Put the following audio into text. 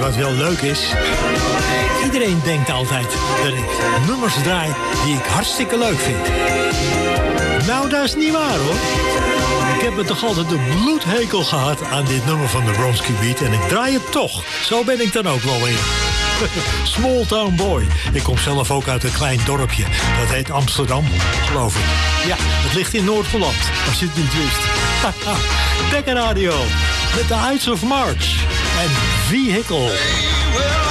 wat wel leuk is, iedereen denkt altijd dat ik nummers draai die ik hartstikke leuk vind. Nou, dat is niet waar hoor. Ik heb het toch altijd een bloedhekel gehad aan dit nummer van de Bronski Beat en ik draai het toch. Zo ben ik dan ook wel weer. Small Town Boy. Ik kom zelf ook uit een klein dorpje. Dat heet Amsterdam, geloof ik. Ja, het ligt in Noord-Holland, als je het niet wist. Dekkenradio met de Ides of March en Vehicle.